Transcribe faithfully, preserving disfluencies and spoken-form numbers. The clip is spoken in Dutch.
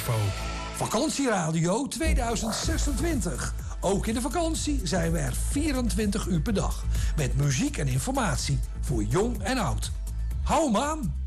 info. Vakantieradio tweeduizend zesentwintig. Ook in de vakantie zijn we er vierentwintig uur per dag. Met muziek en informatie voor jong en oud. Hou hem aan!